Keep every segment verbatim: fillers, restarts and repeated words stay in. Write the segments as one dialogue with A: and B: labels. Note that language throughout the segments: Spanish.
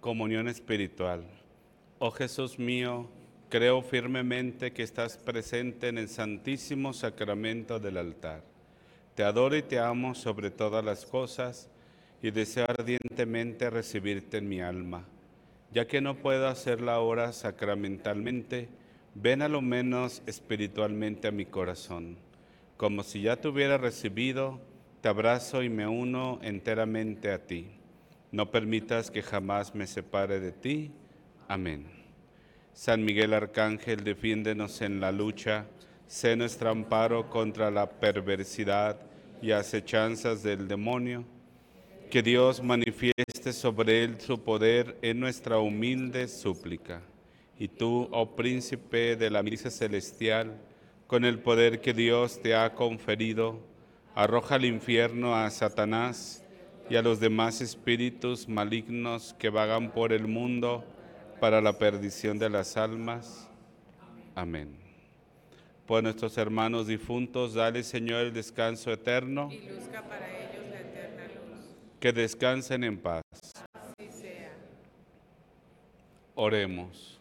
A: Comunión espiritual. Oh Jesús mío, creo firmemente que estás presente en el santísimo sacramento del altar. Te adoro y te amo sobre todas las cosas y deseo ardientemente recibirte en mi alma. Ya que no puedo hacerlo ahora sacramentalmente, ven a lo menos espiritualmente a mi corazón. Como si ya te hubiera recibido, te abrazo y me uno enteramente a ti. No permitas que jamás me separe de ti. Amén. San Miguel Arcángel, defiéndenos en la lucha, sé nuestro amparo contra la perversidad y acechanzas del demonio. Que Dios manifieste sobre él su poder en nuestra humilde súplica. Y tú, oh príncipe de la milicia celestial, con el poder que Dios te ha conferido, arroja al infierno a Satanás y a los demás espíritus malignos que vagan por el mundo para la perdición de las almas. Amén. Por nuestros hermanos difuntos, dale, Señor, el descanso eterno.
B: Y luzca para ellos la eterna luz.
A: Que descansen en paz.
B: Así sea.
A: Oremos.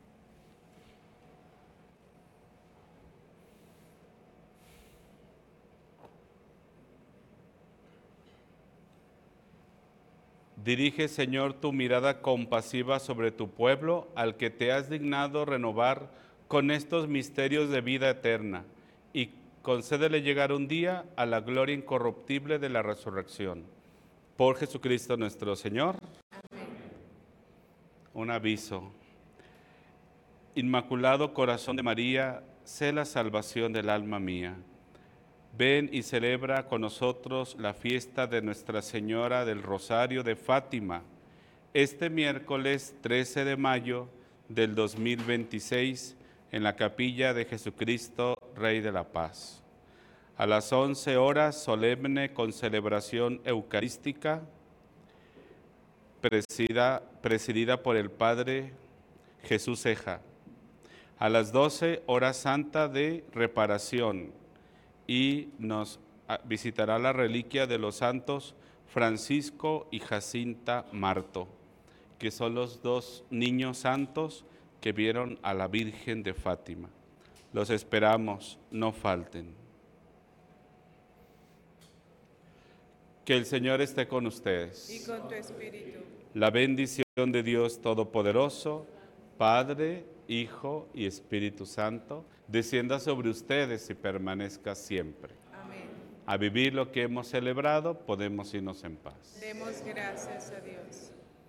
A: Dirige, Señor, tu mirada compasiva sobre tu pueblo, al que te has dignado renovar con estos misterios de vida eterna, y concédele llegar un día a la gloria incorruptible de la resurrección. Por Jesucristo nuestro Señor.
B: Amén.
A: Un aviso. Inmaculado Corazón de María, sé la salvación del alma mía. Ven y celebra con nosotros la fiesta de Nuestra Señora del Rosario de Fátima, este miércoles trece de mayo del dos mil veintiséis, en la capilla de Jesucristo, Rey de la Paz. A las once horas, solemne con celebración eucarística, presidida, presidida por el Padre Jesús Ceja. A las doce, hora santa de reparación, y nos visitará la reliquia de los santos Francisco y Jacinta Marto, que son los dos niños santos que vieron a la Virgen de Fátima. Los esperamos, no falten. Que el Señor esté con ustedes.
B: Y con tu espíritu.
A: La bendición de Dios Todopoderoso, Padre, Hijo y Espíritu Santo, descienda sobre ustedes y permanezca siempre.
B: Amén.
A: A vivir lo que hemos celebrado, podemos irnos en paz.
B: Demos gracias a Dios.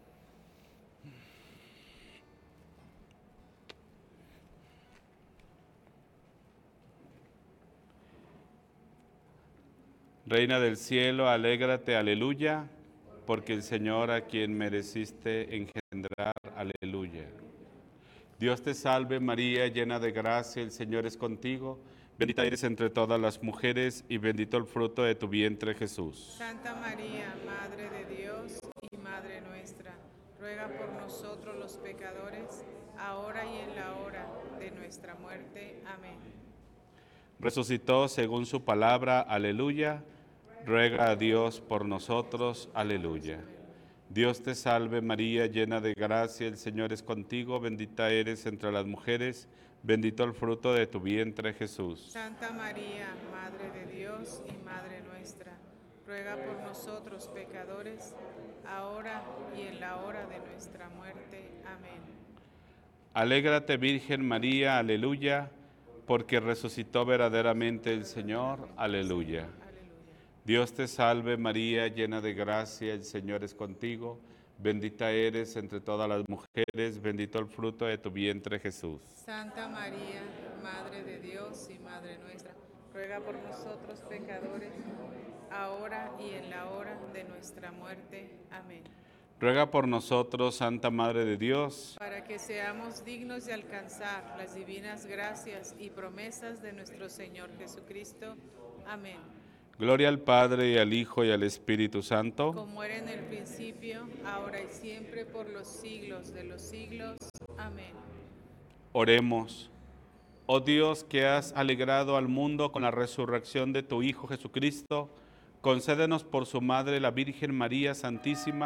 A: Reina del cielo, alégrate, aleluya, porque el Señor a quien mereciste engendrar, aleluya. Dios te salve María, llena de gracia, el Señor es contigo. Bendita eres entre todas las mujeres y bendito el fruto de tu vientre, Jesús.
B: Santa María, Madre de Dios y Madre nuestra, ruega por nosotros los pecadores, ahora y en la hora de nuestra muerte. Amén.
A: Resucitó según su palabra, aleluya. Ruega a Dios por nosotros, aleluya. Dios te salve María, llena de gracia, el Señor es contigo, bendita eres entre las mujeres, bendito el fruto de tu vientre, Jesús.
B: Santa María, Madre de Dios y Madre nuestra, ruega por nosotros pecadores, ahora y en la hora de nuestra muerte. Amén.
A: Alégrate Virgen María, aleluya, porque resucitó verdaderamente el Señor, aleluya. Dios te salve María, llena de gracia, el Señor es contigo, bendita eres entre todas las mujeres, bendito el fruto de tu vientre, Jesús.
B: Santa María, Madre de Dios y Madre nuestra, ruega por nosotros pecadores, ahora y en la hora de nuestra muerte. Amén.
A: Ruega por nosotros, Santa Madre de Dios,
B: para que seamos dignos de alcanzar las divinas gracias y promesas de nuestro Señor Jesucristo. Amén.
A: Gloria al Padre, y al Hijo, y al Espíritu Santo.
B: Como era en el principio, ahora y siempre, por los siglos de los siglos. Amén.
A: Oremos. Oh Dios, que has alegrado al mundo con la resurrección de tu Hijo Jesucristo, concédenos por su Madre, la Virgen María Santísima,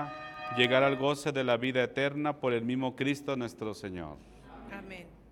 A: llegar al goce de la vida eterna por el mismo Cristo nuestro Señor.
B: Amén.